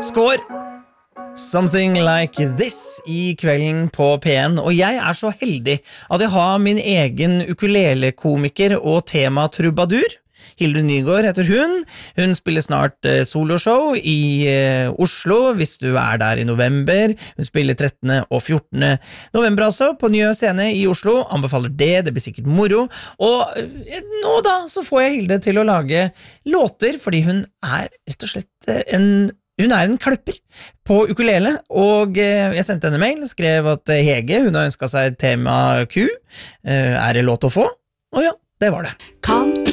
Score Something Like This I kvelden på P1, og jeg så heldig at jeg har min egen ukulele-komiker og tema-trubadur. Hilde Nygaard heter hun spiller snart soloshow I Oslo, hvis du der I november. Hun spiller 13. og 14. november altså, på Njø scene I Oslo. Anbefaler det blir sikkert moro. Og nå da, så får jeg Hilde til å lage låter, fordi hun rett og slett Hun en kløpper på ukulele, og jeg sendte henne mail, skrev at Hege, hun har ønsket seg tema Q. Det låt å få? Og ja, det var det.